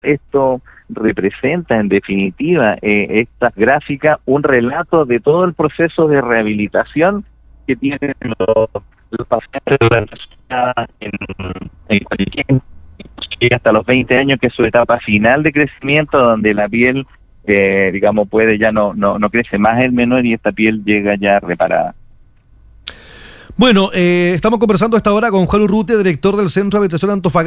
Esto representa en definitiva esta gráfica un relato de todo el proceso de rehabilitación que tienen los pacientes en cualquier, hasta los 20 años, que es su etapa final de crecimiento, donde la piel digamos puede ya no crece más el menor y esta piel llega ya reparada. Bueno, estamos conversando a esta hora con Juan Urrutia, director del Centro de Rehabilitación Antofagasta.